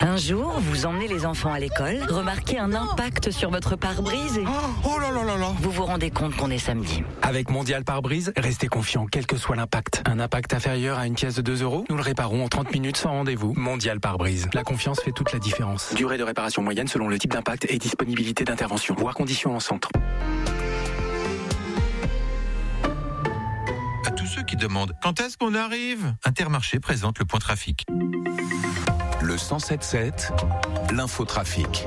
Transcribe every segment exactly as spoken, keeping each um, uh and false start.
Un jour, vous emmenez les enfants à l'école, remarquez un impact sur votre pare-brise et... Oh là là là là. Vous vous rendez compte qu'on est samedi. Avec Mondial Pare-Brise, restez confiant quel que soit l'impact. Un impact inférieur à une pièce de deux euros, nous le réparons en trente minutes sans rendez-vous. Mondial Pare-Brise. La confiance fait toute la différence. Durée de réparation moyenne selon le type d'impact et disponibilité d'intervention. Voir conditions en centre. À tous ceux qui demandent quand est-ce qu'on arrive, Intermarché présente le point trafic. Le cent sept sept, l'infotrafic.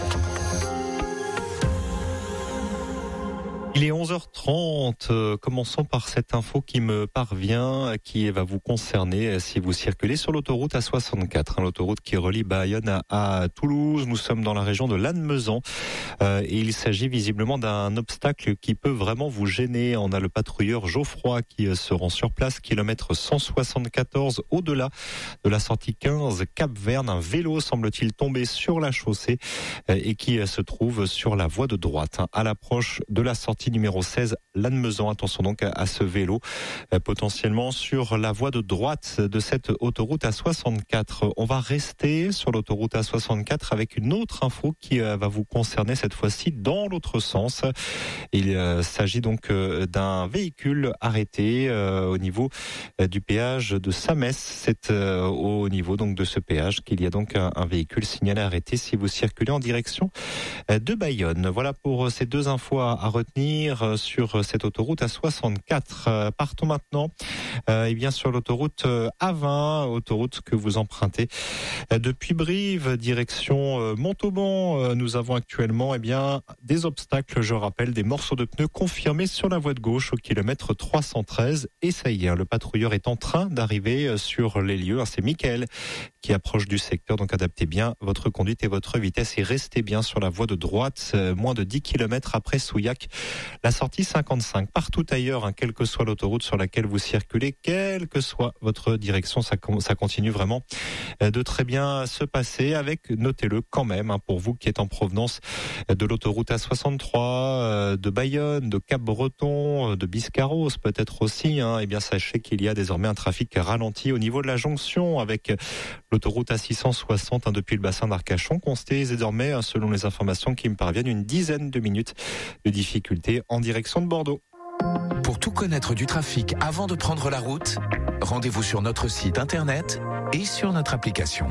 Il est onze heures trente, euh, commençons par cette info qui me parvient, qui va vous concerner si vous circulez sur l'autoroute A soixante-quatre, hein, l'autoroute qui relie Bayonne à, à Toulouse. Nous sommes dans la région de Lannemezan euh, et il s'agit visiblement d'un obstacle qui peut vraiment vous gêner. On a le patrouilleur Geoffroy qui euh, se rend sur place, kilomètre cent soixante-quatorze, au-delà de la sortie quinze Cap-Verne. Un vélo semble-t-il tomber sur la chaussée euh, et qui euh, se trouve sur la voie de droite, hein, à l'approche de la sortie numéro seize, Lannemezan. Attention donc à ce vélo euh, potentiellement sur la voie de droite de cette autoroute A soixante-quatre. On va rester sur l'autoroute A soixante-quatre avec une autre info qui euh, va vous concerner cette fois-ci dans l'autre sens. Il euh, s'agit donc euh, d'un véhicule arrêté euh, au niveau euh, du péage de Samès. C'est euh, au niveau donc de ce péage qu'il y a donc un, un véhicule signalé arrêté si vous circulez en direction euh, de Bayonne. Voilà pour euh, ces deux infos à, à retenir sur cette autoroute A soixante-quatre. Euh, partons maintenant euh, et bien sur l'autoroute A vingt, autoroute que vous empruntez euh, depuis Brive, direction euh, Montauban. Euh, nous avons actuellement eh bien des obstacles, je rappelle, des morceaux de pneus confirmés sur la voie de gauche au kilomètre trois cent treize. Et ça y est, hein, le patrouilleur est en train d'arriver sur les lieux. C'est Mickaël qui approche du secteur, donc adaptez bien votre conduite et votre vitesse et restez bien sur la voie de droite, euh, moins de dix kilomètres après Souillac. La sortie cinquante-cinq. Partout ailleurs, hein, quelle que soit l'autoroute sur laquelle vous circulez, quelle que soit votre direction, ça, ça continue vraiment de très bien se passer avec, notez-le quand même, hein, pour vous qui êtes en provenance de l'autoroute A soixante-trois, de Bayonne, de Cap-Breton, de Biscarros peut-être aussi, hein, et bien sachez qu'il y a désormais un trafic ralenti au niveau de la jonction avec l'autoroute A six cent soixante, hein, depuis le bassin d'Arcachon. Constatez désormais, hein, selon les informations qui me parviennent, une dizaine de minutes de difficultés en direction de Bordeaux. Pour tout connaître du trafic avant de prendre la route, rendez-vous sur notre site internet et sur notre application.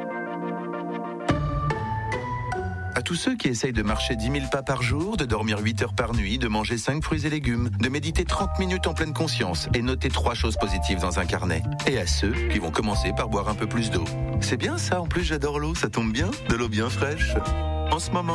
À tous ceux qui essayent de marcher dix mille pas par jour, de dormir huit heures par nuit, de manger cinq fruits et légumes, de méditer trente minutes en pleine conscience et noter trois choses positives dans un carnet. Et à ceux qui vont commencer par boire un peu plus d'eau. C'est bien ça, en plus j'adore l'eau, ça tombe bien, de l'eau bien fraîche. En ce moment,